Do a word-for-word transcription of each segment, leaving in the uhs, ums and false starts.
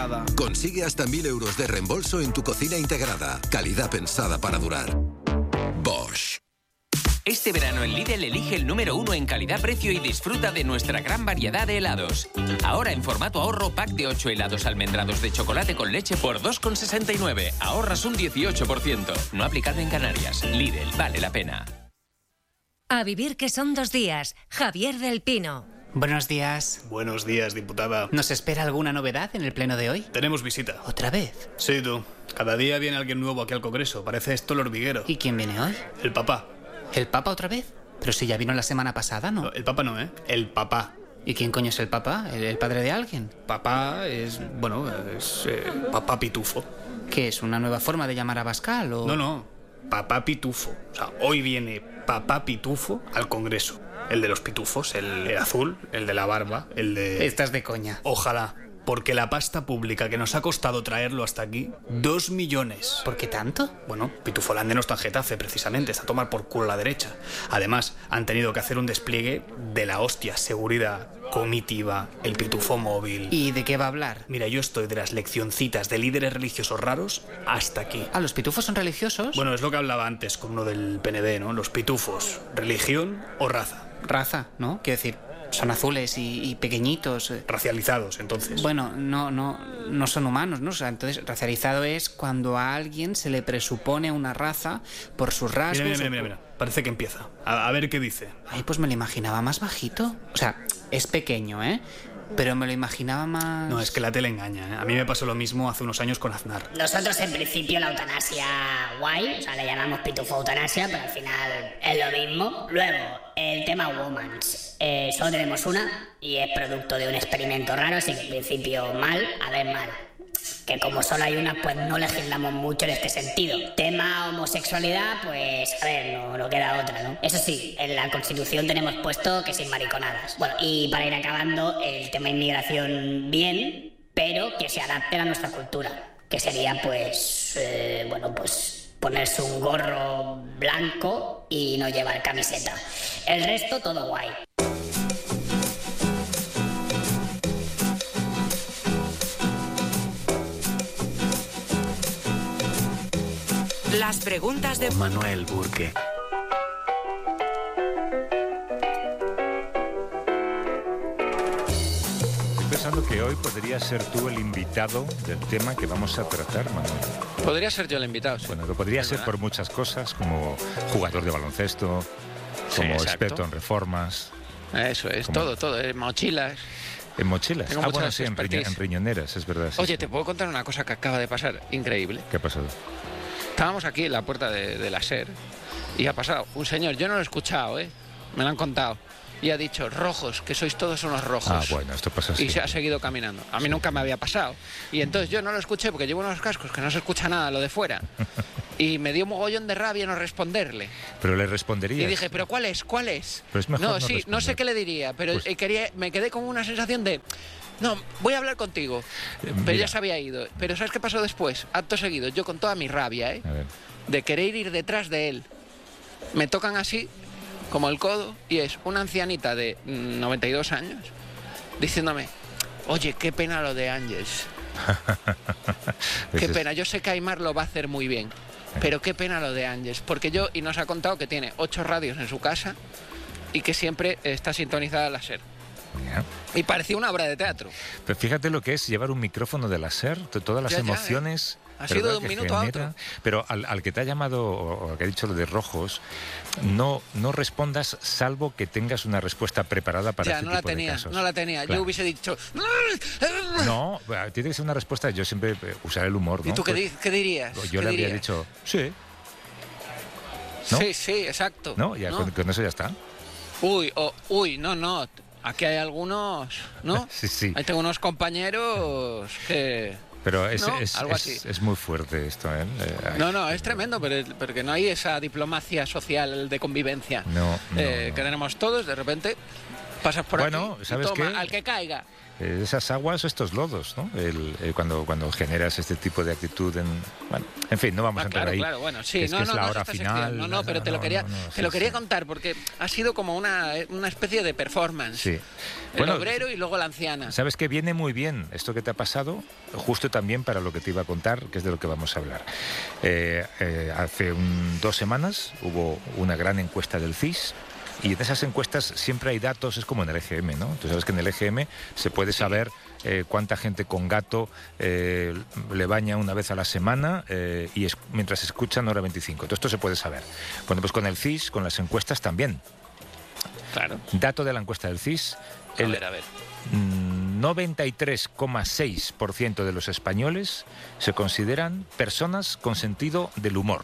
nada. Consigue hasta mil euros de reembolso en tu cocina integrada. Calidad pensada para durar. Bosch. Este verano en Lidl elige el número uno en calidad-precio y disfruta de nuestra gran variedad de helados. Ahora en formato ahorro, pack de ocho helados almendrados de chocolate con leche por dos con sesenta y nueve. Ahorras un dieciocho por ciento. No aplicado en Canarias. Lidl, vale la pena. A vivir que son dos días. Javier del Pino. Buenos días. Buenos días, diputada. ¿Nos espera alguna novedad en el pleno de hoy? Tenemos visita. ¿Otra vez? Sí, tú. Cada día viene alguien nuevo aquí al Congreso. Parece esto el hormiguero. ¿Y quién viene hoy? El papá. ¿El Papa otra vez? Pero si ya vino la semana pasada, ¿no? No, el Papa no, ¿eh? El papá. ¿Y quién coño es el Papa? ¿El, el padre de alguien? Papá es, bueno, es eh, papá pitufo. ¿Qué es, una nueva forma de llamar a Bascal o...? No, no, papá pitufo. O sea, hoy viene papá pitufo al Congreso. El de los pitufos, el, el azul, el de la barba, el de... Estás de coña. Ojalá. Porque la pasta pública que nos ha costado traerlo hasta aquí, dos millones. ¿Por qué tanto? Bueno, Pitufolande no está en Getafe, precisamente, está a tomar por culo a la derecha. Además, han tenido que hacer un despliegue de la hostia, seguridad, comitiva, el pitufo móvil. ¿Y de qué va a hablar? Mira, yo estoy de las leccioncitas de líderes religiosos raros hasta aquí. ¿Ah, los pitufos son religiosos? Bueno, es lo que hablaba antes con uno del P N D, ¿no? Los pitufos, religión o raza. Raza, ¿no? Quiero decir... Son azules y, y pequeñitos. Racializados, entonces. Bueno, no, no, no son humanos, ¿no? O sea, entonces, racializado es cuando a alguien se le presupone una raza por sus rasgos. Mira, mira, mira, mira, mira. Parece que empieza. A, a ver qué dice. Ay, pues me lo imaginaba más bajito. O sea, es pequeño, ¿eh? Pero me lo imaginaba más... No, es que la tele engaña, ¿eh? A mí me pasó lo mismo hace unos años con Aznar. Nosotros en principio la eutanasia guay, o sea, le llamamos pitufo eutanasia, pero al final es lo mismo. Luego, el tema Womans. Eh, solo tenemos una y es producto de un experimento raro, así que en principio mal, a ver mal. Que como solo hay una, pues no legislamos mucho en este sentido. Tema homosexualidad, pues a ver, no, no queda otra, ¿no? Eso sí, en la Constitución tenemos puesto que sin mariconadas. Bueno, y para ir acabando, el tema inmigración bien, pero que se adapte a nuestra cultura. Que sería, pues, eh, bueno, pues ponerse un gorro blanco y no llevar camiseta. El resto, todo guay. Las preguntas de Manuel Burke. Estoy pensando que hoy podría ser tú el invitado del tema que vamos a tratar, Manuel. Podría ser yo el invitado, sí. Bueno, lo podría ser por muchas cosas, como jugador de baloncesto, como Sí, experto en reformas. Eso es, como- todo, todo, eh, mochilas. En mochilas. Tengo Ah, mucha bueno, sí, en, riño- expertise. en riñoneras, es verdad. sí, Oye, sí. ¿te puedo contar una cosa que acaba de pasar? Increíble. ¿Qué ha pasado? Estábamos aquí en la puerta de, de la SER y ha pasado un señor, yo no lo he escuchado, ¿eh? Me lo han contado. Y ha dicho, rojos, que sois todos unos rojos. Ah, bueno, esto pasa así. Y se ha seguido caminando. A mí nunca me había pasado. Y entonces yo no lo escuché porque llevo unos cascos que no se escucha nada, lo de fuera. Y me dio mogollón de rabia no responderle. Pero le respondería. Y dije, ¿pero cuál es? ¿Cuál es? Pero es mejor no, no sí, no responder. sé qué le diría, pero Pues- eh, quería, me quedé con una sensación de... No, voy a hablar contigo. Eh, Pero mira. ya se había ido. Pero ¿sabes qué pasó después? Acto seguido, yo con toda mi rabia, ¿eh? A ver. De querer ir detrás de él. Me tocan así, como el codo, y es una ancianita de mm, noventa y dos años diciéndome, oye, qué pena lo de Ángels. Qué Ese es- pena, yo sé que Aymar lo va a hacer muy bien, pero qué pena lo de Ángels, porque yo, y nos ha contado que tiene ocho radios en su casa y que siempre está sintonizada la SER. Mira. Y parecía una obra de teatro. Pero fíjate lo que es llevar un micrófono de la SER, t- todas las Ya, ya, emociones. Ha sido ¿verdad? de un que minuto a genera. otro. Pero al, al que te ha llamado o o al que ha dicho lo de rojos, no, no respondas salvo que tengas una respuesta preparada para Ya, este no la tipo de tenía, casos. no la tenía. Claro. Yo hubiese dicho... No, tiene que ser una respuesta. Yo siempre eh, usar el humor, ¿no? ¿Y tú qué, Pues, di- qué dirías? yo ¿Qué le habría dirías? dicho, sí, ¿no? Sí, sí, exacto. ¿no? Ya ¿No? Con, con eso ya está. Uy, oh, uy, no, no. Aquí hay algunos, ¿no? Sí, sí. Ahí tengo unos compañeros que... Pero es, No, es, algo es- así. es muy fuerte esto, ¿eh? Eh, No, no, es tremendo, pero porque no hay esa diplomacia social de convivencia No, no, eh, no. que tenemos todos. De repente pasas por Bueno, aquí y ¿sabes toma, qué? al que caiga. eh, esas aguas o estos lodos, ¿no? El, eh, cuando, cuando generas este tipo de actitud en... Bueno, en fin, no vamos Ah, a entrar claro, ahí. claro, bueno, sí, es no, que no, es la no es hora esta final. sección. No, no, pero te lo quería, no, no, te sí, lo quería sí. contar porque ha sido como una, una especie de performance. Sí. El Bueno, obrero y luego la anciana. ¿sabes qué? Viene muy bien esto que te ha pasado, justo también para lo que te iba a contar, que es de lo que vamos a hablar. Eh, eh, hace un- dos semanas hubo una gran encuesta del C I S. Y en esas encuestas siempre hay datos, es como en el E G M, ¿no? Tú sabes que en el E G M se puede saber eh, cuánta gente con gato eh, le baña una vez a la semana eh, y es, mientras escuchan hora veinticinco. Todo esto se puede saber. Bueno, pues con el C I S, con las encuestas también. Claro. Dato de la encuesta del C I S. A el ver, a ver. mm, noventa y tres coma seis por ciento de los españoles se consideran personas con sentido del humor.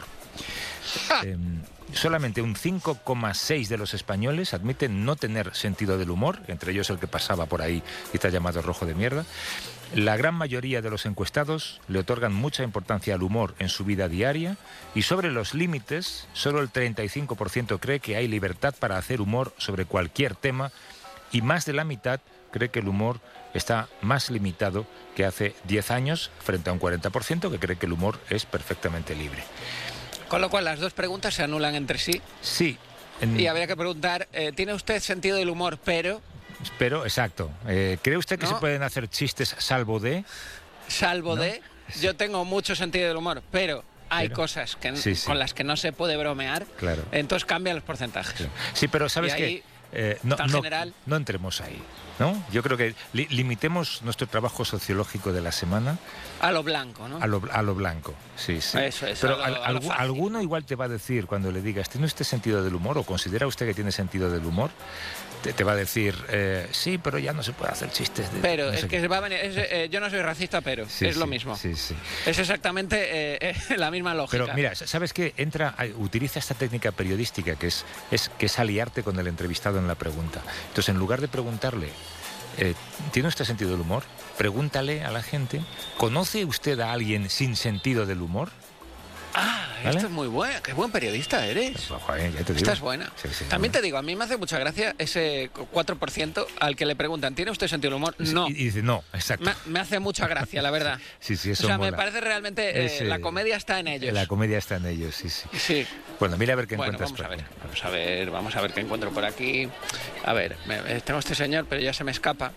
Eh, solamente un cinco coma seis de los españoles admiten no tener sentido del humor, entre ellos el que pasaba por ahí y está llamado rojo de mierda. La gran mayoría de los encuestados le otorgan mucha importancia al humor en su vida diaria y sobre los límites, solo el treinta y cinco por ciento cree que hay libertad para hacer humor sobre cualquier tema y más de la mitad cree que el humor está más limitado que hace diez años frente a un cuarenta por ciento que cree que el humor es perfectamente libre. Con lo cual las dos preguntas se anulan entre sí. Sí. en- Y habría que preguntar, eh, ¿tiene usted sentido del humor, pero, Pero, exacto. Eh, ¿Cree usted que ¿No? se pueden hacer chistes salvo de...? salvo ¿No? de, yo tengo mucho sentido del humor, pero hay Pero- cosas que, Sí, sí. con las que no se puede bromear, Claro. entonces cambian los porcentajes. Sí, pero ¿sabes Y qué? ahí, Eh, no, tan no- general. no entremos ahí, ¿no? Yo creo que li- limitemos nuestro trabajo sociológico de la semana A lo blanco, ¿no? a lo, a lo blanco. Sí, sí. Eso es, Pero a lo- al- a lo algu- fácil. alguno igual te va a decir cuando le digas, ¿tiene usted sentido del humor o considera usted que tiene sentido del humor? Te, te va a decir, eh, sí, pero ya no se puede hacer chistes de... Pero no es sé que qué". se va a venir, es, eh, yo no soy racista, pero Sí, es lo sí, mismo. Sí, sí. Es exactamente eh, eh, la misma lógica. Pero mira, ¿sabes qué? Entra, a- utiliza esta técnica periodística que es, es, que es aliarte con el entrevistado en la pregunta. Entonces, en lugar de preguntarle, eh, ¿tiene usted sentido del humor? Pregúntale a la gente, ¿conoce usted a alguien sin sentido del humor? Ah, ¿Vale? esto es muy bueno. Qué buen periodista eres. Pues, joder, ya te digo. Esta es buena. Sí, sí, También no. te digo, a mí me hace mucha gracia ese cuatro por ciento al que le preguntan, ¿tiene usted sentido del humor? No. Y, y dice, no, exacto. Me, me hace mucha gracia, la verdad. Sí, sí, O eso sea, me mola. parece realmente... eh, Ese- la comedia está en ellos. La comedia está en ellos, sí, sí. Sí. Bueno, mira a ver qué Bueno, encuentras. vamos a por ver, aquí. vamos a ver, vamos a ver qué encuentro por aquí. A ver, me- eh, tengo este señor, pero ya se me escapa.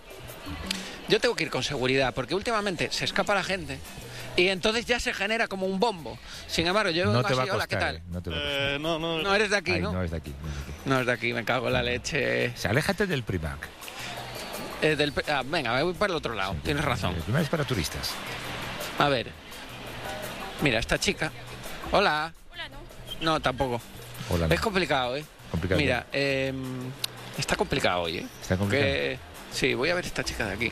Yo tengo que ir con seguridad, porque últimamente se escapa la gente y entonces ya se genera como un bombo. Sin embargo, yo No vengo te va a así, hola, ¿qué costar, tal? eh, no te va a costar. no, no. No eres de aquí, Ay, ¿no? no es de aquí. No es de aquí. No es de aquí, me cago en la leche. O sea, aléjate del Primac. Eh, del pe- ah, venga, me voy para el otro lado, tienes razón. El Primac es para turistas. A ver. Mira, esta chica. Hola. Hola, no. No, tampoco. Hola, no. Es complicado, ¿eh? Complicado. Mira, eh, está complicado hoy, ¿eh? Está complicado. Que- sí, voy a ver esta chica de aquí.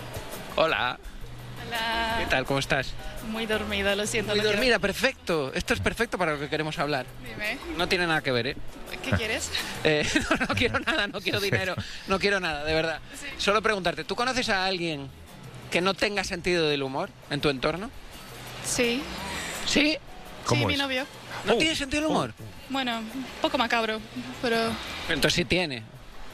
Hola, Hola. ¿qué tal? ¿Cómo estás? Muy dormida, lo siento. Muy no quiero- dormida, perfecto. Esto es perfecto para lo que queremos hablar. Dime, No tiene nada que ver, ¿eh? ¿qué quieres? Eh, no, no quiero nada, no quiero dinero, no quiero nada, de verdad. Sí. Solo preguntarte, ¿tú conoces a alguien que no tenga sentido del humor en tu entorno? Sí. ¿Sí? ¿Cómo sí, mi es? novio. ¿No Oh. tiene sentido del humor? Bueno, un poco macabro, pero Entonces sí tiene.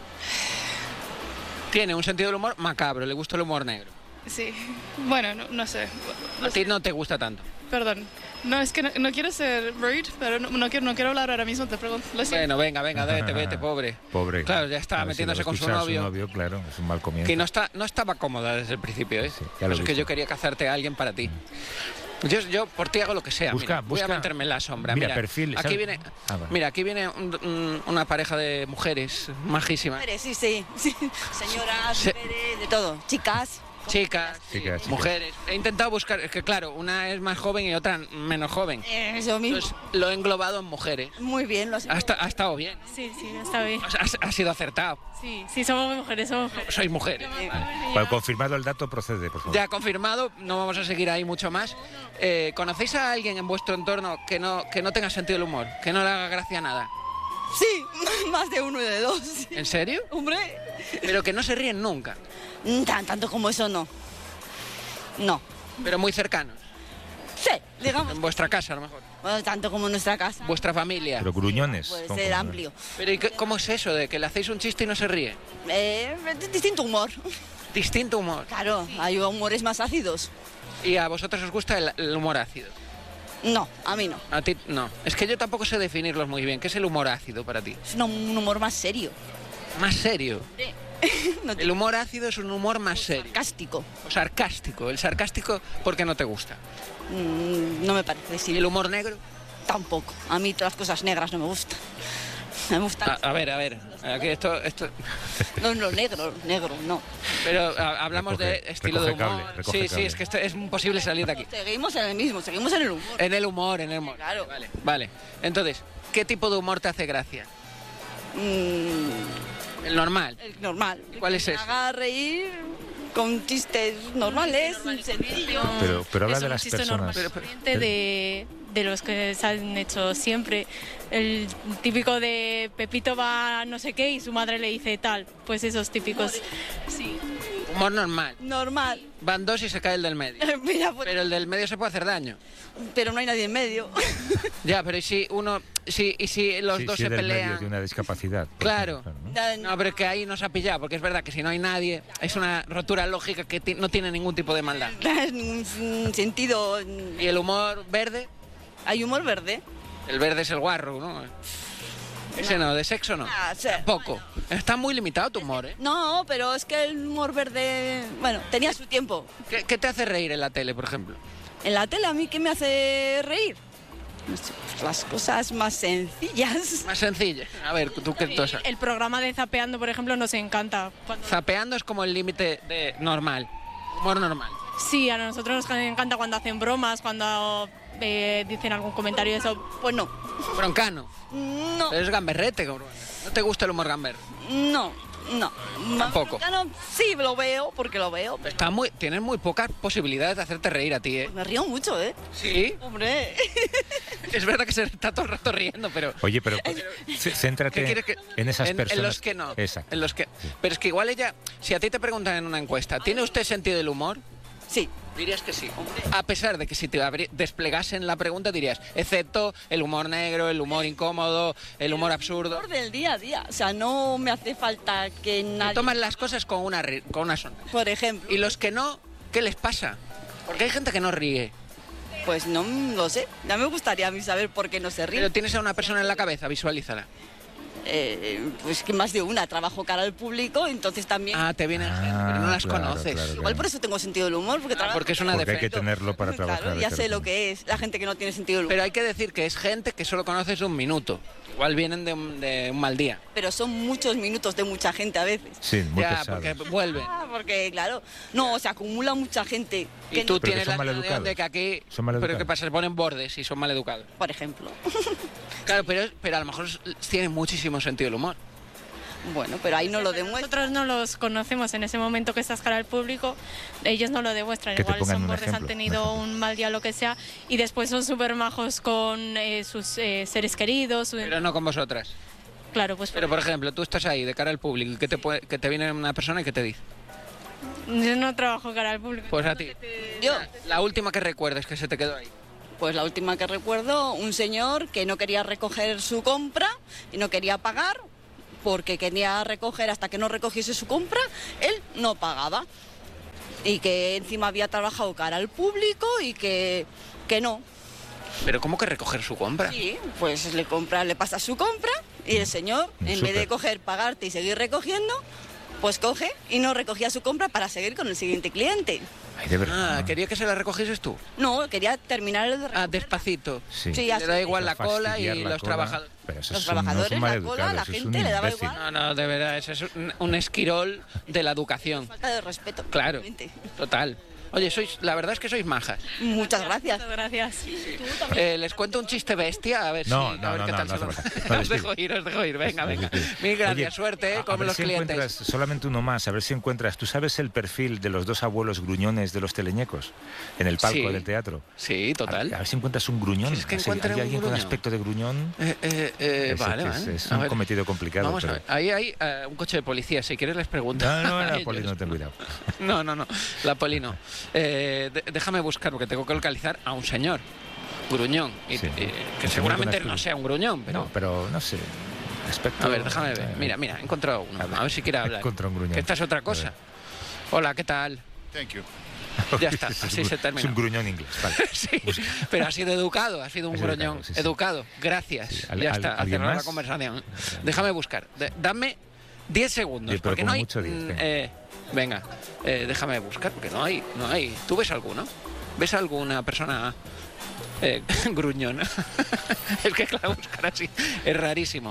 Tiene un sentido del humor macabro, le gusta el humor negro. sí. Bueno, no, no sé. A ti no te gusta tanto. Perdón. No, es que no, no quiero ser rude, pero no, no quiero, no quiero hablar ahora mismo, te pregunto. Lo siento. Bueno, venga, venga, vete, vete, pobre. Pobre. Claro, ya está A ver si metiéndose lo con su escucha novio. Su novio, claro, es un mal comienzo. Que no, está, no estaba cómoda desde el principio, ¿eh? Sí, ya lo he es que visto. yo quería cazarte a alguien para ti. Yo, yo por ti hago lo que sea. Busca- mira, voy busca- a meterme en la sombra. mira, Mira, perfil, Aquí ¿sabes? viene, Ah, vale. mira, aquí viene un- un- una pareja de mujeres majísimas. Sí, sí, sí. Señoras, Se- mujeres, de todo. Chicas. Chicas, Chicas, chicas. mujeres. He intentado buscar, es que claro, una es más joven y otra menos joven. Eh, Eso mismo. Entonces lo he englobado en mujeres. Muy bien, lo has Ha, esta- ha estado bien. Sí, sí, está bien. Ha, ha- ha sido acertado. Sí, sí, somos mujeres, somos mujeres. Sois mujeres. Bueno, confirmado el dato, procede, por favor. Ya confirmado, no vamos a seguir ahí mucho más. Eh, ¿Conocéis a alguien en vuestro entorno que no, que no tenga sentido del humor? Que no le haga gracia nada. Sí, más de uno y de dos. ¿En serio? Hombre. Pero que no se ríen nunca. Mm, Tan, tanto como eso no. No. Pero muy cercanos. Sí, digamos. En vuestra casa, a lo mejor. Bueno, tanto como en nuestra casa. Vuestra familia. Pero gruñones. Puede ¿cómo? ser amplio. Pero ¿y qué- cómo es eso de que le hacéis un chiste y no se ríe? Eh, distinto humor. Distinto humor. Claro, hay humores más ácidos. ¿Y a vosotros os gusta el, el humor ácido? No, a mí no. A ti no. Es que yo tampoco sé definirlos muy bien. ¿Qué es el humor ácido para ti? Es un, un humor más serio. ¿Más serio? Sí. No te... El humor ácido es un humor más serio. Sarcástico. O sarcástico. El sarcástico, ¿por qué no te gusta? Mm, no me parece, sí. ¿Y el humor negro? Tampoco. A mí todas las cosas negras no me gustan. Me gustan. A, a ver, a ver. Aquí esto, esto... No, no, negro, negro, no. Pero a, hablamos Recoge- de estilo de recoge humor. cable, recoge sí, sí, cable. es que esto es imposible salir de aquí. Seguimos en el mismo, seguimos en el humor. En el humor, en el humor. Claro. Vale, vale. Entonces, ¿qué tipo de humor te hace gracia? Mm, El normal. el normal. ¿Cuál es Que ese? me haga reír con chistes normales, sencillos. Pero, pero habla Es de un las chiste personas. normal, corriente de, de los que se han hecho siempre. El típico de Pepito va a no sé qué y su madre le dice tal. Pues esos típicos. Sí. Humor normal. Normal. Van dos y se cae el del medio. Mira, pues, Pero el del medio se puede hacer daño. pero no hay nadie en medio. Ya, pero ¿y si uno, si, y si los Sí, dos sí, se del medio pelean? de una discapacidad. por Claro. ejemplo, ¿no? No, pero es que ahí nos ha pillado, porque es verdad que si no hay nadie, es una rotura lógica que ti- no tiene ningún tipo de maldad. Un sentido. ¿Y el humor verde? Hay humor verde. El verde es el guarro, ¿no? Ese no, de sexo no. Ah, sí. Poco. Está muy limitado tu humor, ¿eh? No, pero es que el humor verde, bueno, tenía su tiempo. ¿Qué, qué te hace reír en la tele, por ejemplo? En la tele, ¿a mí qué me hace reír? No sé, pues las cosas más sencillas. Más sencilla. A ver, tú qué tú sabes. El programa de Zapeando, por ejemplo, nos encanta. Cuando- Zapeando es como el límite de normal. Humor normal. Sí, a nosotros nos encanta cuando hacen bromas, cuando eh, dicen algún comentario de eso. Pues no. Broncano. No, Es gamberrete, cabrón. ¿No te gusta el humor gamber? no, no. Tampoco. Ya no- sí, lo veo, porque lo veo. Pero Está muy, tienes muy pocas posibilidades de hacerte reír a ti, ¿eh? me río mucho, ¿eh? Sí. Hombre. Es verdad que se está todo el rato riendo, pero... Oye, pero c- céntrate ¿Qué quieres que- en esas en, personas. En los que no. Exacto. En los que... Pero es que igual ella... Si a ti te preguntan en una encuesta, ¿tiene usted sentido del humor? Sí. Dirías que sí. A pesar de que si te abri- desplegasen la pregunta dirías, excepto el humor negro, el humor incómodo, el humor absurdo. Humor del día a día. O sea, no me hace falta que nadie... Toman las cosas con una, ri- con una sonrisa. Por ejemplo. Y los que no, ¿qué les pasa? Porque hay gente que no ríe. Pues no lo sé. Ya me gustaría a mí saber por qué no se ríe. Pero tienes a una persona en la cabeza, visualízala. Eh, pues que más de una. Trabajo cara al público, entonces también... Ah, te vienen gente, pero no las claro, conoces. claro, Igual por eso tengo sentido del humor, porque Ah, trabajo... porque es una Porque hay que defensa. tenerlo para trabajar. Claro, ya claro. sé lo que es la gente que no tiene sentido del humor. Pero hay que decir que es gente que solo conoces un minuto. Igual vienen de un, de un mal día. Pero son muchos minutos de mucha gente a veces. Sí, muy ya, pesado. porque vuelven. Ah, porque claro, no, se acumula mucha gente. Y Que tú no- Pero que tienes son la mal sensación de educados. que aquí... Son mal pero educados. ¿qué pasa? Se ponen bordes y son mal educados. Por ejemplo. Claro, pero, pero a lo mejor tienen muchísimo sentido del humor. Bueno, pero ahí no lo demuestra. Nosotros no los conocemos en ese momento que estás cara al público, ellos no lo demuestran, Que te igual pongan son un bordes, han ejemplo. tenido un mal día, lo que sea, y después son súper majos con eh, sus eh, seres queridos. su- Pero no con vosotras. Claro, pues Pero por ejemplo, tú estás ahí de cara al público y que te, puede- que te viene una persona y que te dice. yo no trabajo cara al público. Pues a ti. Yo, La última que recuerdes que se te quedó ahí. pues la última que recuerdo, un señor que no quería recoger su compra y no quería pagar porque quería recoger hasta que no recogiese su compra, él no pagaba. Y que encima había trabajado cara al público y que, que no. Pero ¿cómo que recoger su compra? Sí, pues le compra, le pasa su compra y el señor, Mm, en vez de súper. coger, pagarte y seguir recogiendo, pues coge y no recogía su compra para seguir con el siguiente cliente. Ay, de verdad. Ah, quería que se la recogieses tú. No, quería terminar el de Ah, recogerla. despacito. Sí. Sí, Le así. da igual la Fastidiar cola y la los cola, trabajadores. Pero eso Los es un- no trabajadores, son la mal cola, la educados, es gente un le daba imbécil. igual. No, no, de verdad, ese es un, un esquirol de la educación. Falta de respeto. Claro, realmente. total. Oye, sois, la verdad es que sois majas. Muchas gracias. Muchas gracias. Eh, ¿Les cuento un chiste bestia? A ver No, si... no, a ver no, qué no, tal no se hace lo- falta. No, Os dejo ir, os dejo ir. Venga, venga. Mil gracias, Oye, suerte a- eh, a con ver los si clientes. encuentras solamente uno más, a ver si encuentras. ¿Tú sabes el perfil de los dos abuelos gruñones de los teleñecos en el palco Sí. del teatro? Sí, A, total. a ver si encuentras un gruñón. Si es que Así, encuentren ¿hay un alguien con gruñón. aspecto de gruñón? Eh, eh, eh, Ese vale, que es, vale. es A un ver, cometido complicado. Vamos pero- a ver. Ahí hay eh, un coche de policía. Si quieres les pregunto. No, no, a no, ellos. Poli, no, ten cuidado. No, no, no. La poli no. Eh, de- déjame buscar porque tengo que localizar a un señor gruñón. Y, Sí. eh, que Un señor seguramente con no aspecto. sea un gruñón, pero... No, pero no sé. Aspecto, A ver, déjame ver. eh, Mira, mira, he encontrado uno. A ver si quiere hablar. Encontrado un gruñón. Que esta es otra A cosa. ver. Hola, ¿qué tal? Thank you. Ya está, así se termina. Es un gruñón inglés, vale. Sí, pero ha sido educado, ha sido un Ha sido gruñón. educado, sí, sí. Educado, gracias. Sí, ¿al- Ya al- está, a ¿alguien cerrar la más? conversación. Déjame buscar. De- dame diez segundos, Sí, pero porque como no hay... mucho diez, mm, venga. eh, venga, eh, déjame buscar, porque no hay, no hay. ¿Tú ves alguno? ¿Ves alguna persona eh, gruñona? Es que claro, buscar así es rarísimo.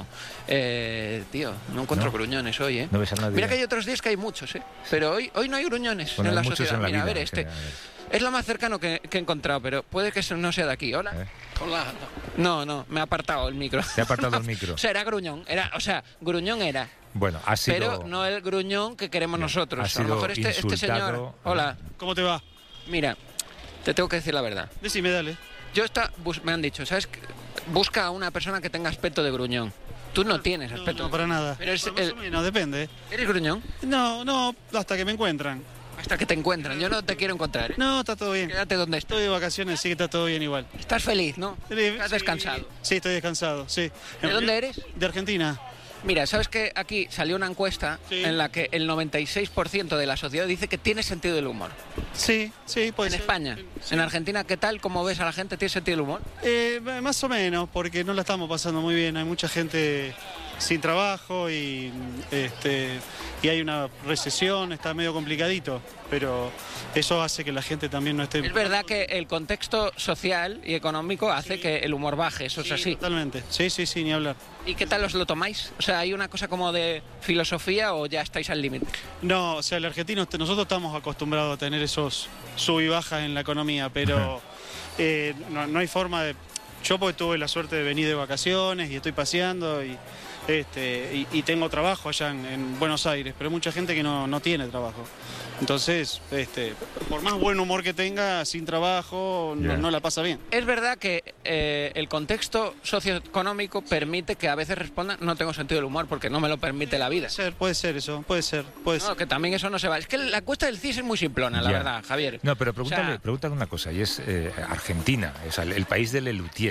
Eh, tío, no encuentro ¿No? gruñones hoy, ¿eh? No ves a nadie. Mira que hay otros días que hay muchos, ¿eh? Pero hoy, hoy no hay gruñones Bueno, en hay la muchos sociedad. en la Mira, a vida, ver, en este... general, a ver. Es lo más cercano que, que he encontrado, pero puede que eso no sea de aquí. Hola. ¿Eh? Hola. No, no, me ha apartado el micro. Te ha apartado el micro. O sea, era gruñón. Era, o sea, gruñón era. Bueno, ha sido... Pero no el gruñón que queremos nosotros. ha A lo sido mejor este, este insultado. señor. Hola. ¿Cómo te va? Mira, te tengo que decir la verdad. Decime, dale. Yo está, bus- me han dicho, ¿sabes? qué? Busca a una persona que tenga aspecto de gruñón. Tú no tienes No, aspecto. no, para nada. Pero es Más el- o menos, depende. ¿Eres gruñón? No, no, hasta que me encuentran. Hasta que te encuentran. Yo no te quiero encontrar. ¿eh? No, está todo bien. Quédate donde estás. Estoy de vacaciones, sí que está todo bien igual. Estás feliz, ¿no? Estás Sí, descansado. Sí, estoy descansado, sí. ¿De dónde eres? De Argentina. Mira, ¿sabes que aquí salió una encuesta Sí. en la que el noventa y seis por ciento de la sociedad dice que tiene sentido del humor? Sí, sí, puede En ser. España. Sí. En Argentina, ¿qué tal? ¿Cómo ves a la gente? ¿Tiene sentido del humor? Eh, más o menos, porque no la estamos pasando muy bien. Hay mucha gente sin trabajo y este y hay una recesión, está medio complicadito, pero eso hace que la gente también no esté... Es verdad que el contexto social y económico hace Sí. que el humor baje, eso es Sí, así. totalmente. Sí, sí, sí, ni hablar. ¿Y qué tal os lo tomáis? O sea, ¿hay una cosa como de filosofía o ya estáis al límite? No, o sea, el argentino, nosotros estamos acostumbrados a tener esos sub y bajas en la economía, pero eh, no, no hay forma de... Yo porque tuve la suerte de venir de vacaciones y estoy paseando y, este, y, y tengo trabajo allá en, en Buenos Aires, pero hay mucha gente que no, no tiene trabajo. Entonces, este, por más buen humor que tenga, sin trabajo, no, Ya. no la pasa bien. Es verdad que eh, el contexto socioeconómico permite que a veces respondan no tengo sentido del humor porque no me lo permite la vida. Puede ser, puede ser eso, puede ser, puede No, ser. que también eso no se va. Es que la encuesta del C I S es muy simplona, la Ya. verdad, Javier. No, pero pregúntale, O sea, pregúntale una cosa, y es eh, Argentina, o sea, el, el país de Lelutier.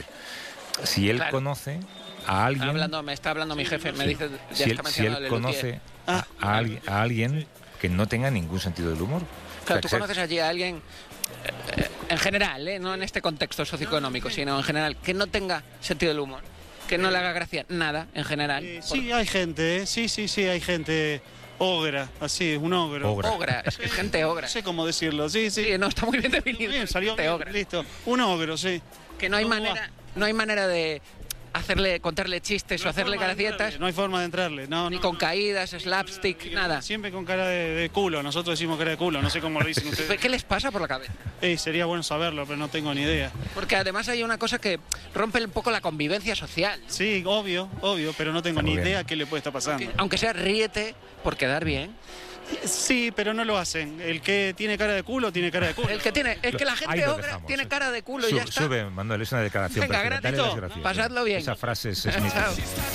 Si él Claro. conoce a alguien... hablando, me está hablando mi jefe, me Sí. dice, ya si está él, si mencionando él el conoce Lelutier. a, Ah. a alguien, a alguien que no tenga ningún sentido del humor. Claro, O tú sea, que conoces allí a alguien, eh, eh, en general, ¿eh? No en este contexto socioeconómico, sino en general, que no tenga sentido del humor, que no le haga gracia nada, en general. Eh, sí, hay gente, ¿eh? sí, sí, sí, hay gente ogra, así, un ogro. Ogra. Ogra, es que es gente ogra. No sé cómo decirlo, sí, sí. Sí, no, está muy bien definido. Bien, salió Gente bien, ogra. listo. Un ogro, sí. Que no hay ¿Cómo manera, no hay manera de hacerle, contarle chistes o hay hacerle forma de gracietas, entrarle, No hay forma de entrarle, no, ni no, con no. caídas, slapstick, nada. Siempre con cara de, de culo, nosotros decimos cara de culo, no sé cómo lo dicen ustedes. ¿Qué les pasa por la cabeza? Eh, sería bueno saberlo, pero no tengo ni idea. Porque además hay una cosa que rompe un poco la convivencia social. Sí, obvio, obvio, pero no tengo Está ni muy bien. idea qué le puede estar pasando. Que, aunque sea ríete por quedar bien. Sí, pero no lo hacen. El que tiene cara de culo, tiene cara de culo. El que tiene, es que la Ahí gente lo ogra dejamos, tiene eh. cara de culo y Sube, ya está. sube, Manuel, es una declaración. Venga, perfecta. Dale gratis, las gracias. pasadlo bien. Esa frase es, es Chao. mítica.